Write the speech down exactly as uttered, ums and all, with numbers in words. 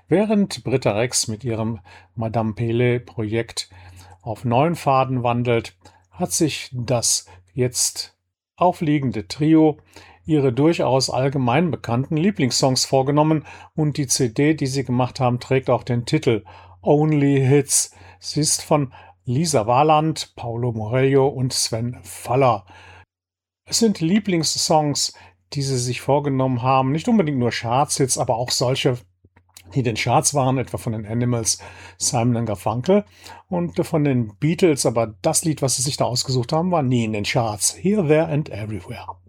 Während Britta Rex mit ihrem Madame Pele-Projekt auf neuen Pfaden wandelt, hat sich das jetzt aufliegende Trio ihre durchaus allgemein bekannten Lieblingssongs vorgenommen und die C D, die sie gemacht haben, trägt auch den Titel Only Hits. Sie ist von Lisa Waland, Paulo Morello und Sven Faller. Es sind Lieblingssongs, die sie sich vorgenommen haben, nicht unbedingt nur Chartshits, aber auch solche, die in den Charts waren, etwa von den Animals, Simon and Garfunkel und von den Beatles, aber das Lied, was sie sich da ausgesucht haben, war nie in den Charts. Here, There and Everywhere.